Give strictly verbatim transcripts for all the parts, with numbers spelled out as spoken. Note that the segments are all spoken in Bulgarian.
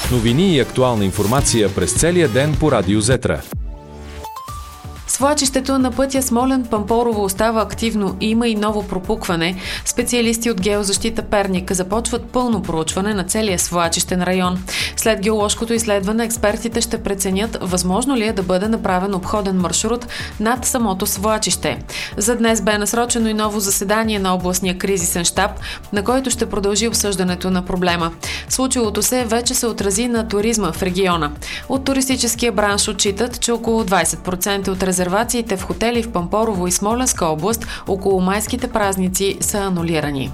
Новини и актуална информация през целия ден по Радио Зетра. Свлачището на пътя Смолян-Пампорово остава активно и има и ново пропукване. Специалисти от Геозащита Перник започват пълно проучване на целия свлачищен район. След геоложкото изследване експертите ще преценят възможно ли е да бъде направен обходен маршрут над самото свлачище. За днес бе насрочено и ново заседание на областния кризисен щаб, на който ще продължи обсъждането на проблема. Случилото се вече се отрази на туризма в региона. От туристическия бранш отчитат, че около двадесет процента от резервациите в хотели в Пампорово и Смолянска област около майските празници са анулирани.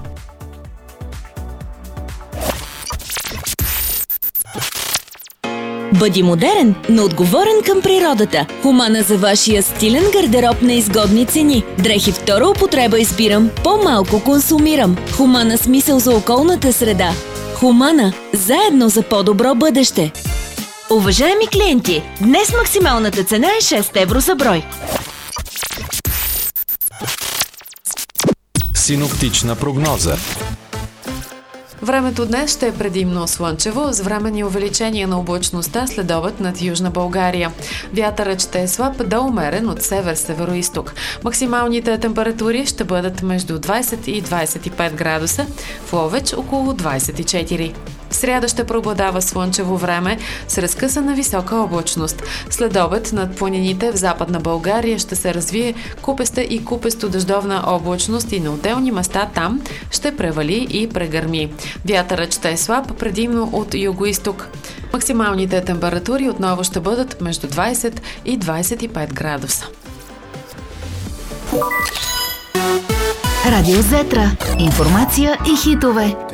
Бъди модерен, но отговорен към природата. Хумана за вашия стилен гардероб на изгодни цени. Дрехи втора употреба избирам, по-малко консумирам. Хумана с мисъл за околната среда. Хумана – заедно за по-добро бъдеще. Уважаеми клиенти, днес максималната цена е шест евро за брой. Синоптична прогноза. Времето днес ще е предимно слънчево, с временни увеличения на облачността след обед над Южна България. Вятърът ще е слаб до умерен от север-североизток. Максималните температури ще бъдат между двадесет и двадесет и пет градуса, в Ловеч около двадесет и четири. В сряда ще преобладава слънчево време с разкъсана висока облачност. След обед над планините в Западна България ще се развие купеста и купесто дъждовна облачност и на отделни места там ще превали и прегърми. Вятърът ще е слаб, предимно от югоизток. Максималните температури отново ще бъдат между двадесет и двадесет и пет градуса. Радио Зетра. Информация и хитове.